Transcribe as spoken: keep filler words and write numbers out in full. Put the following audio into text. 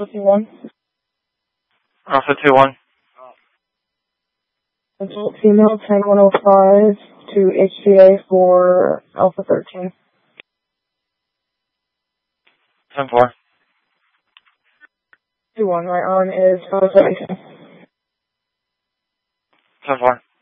Alpha two one. Alpha two one. Adult female ten one oh five to H C A for Alpha thirteen. ten four. two one, right on is, how's everything? ten four.